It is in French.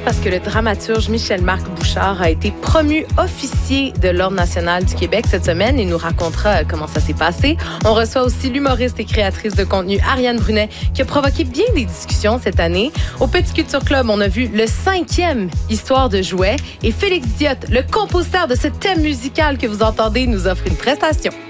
parce que le dramaturge Michel-Marc Bouchard a été promu officier de l'Ordre national du Québec cette semaine et nous racontera comment ça s'est passé. On reçoit aussi l'humoriste et créatrice de contenu Ariane Brunet qui a provoqué bien des discussions cette année. Au Petit Culture Club, on a vu le 5e Histoire de jouets et Félix Diot, le compositeur de ce thème musical que vous entendez, nous offre une prestation.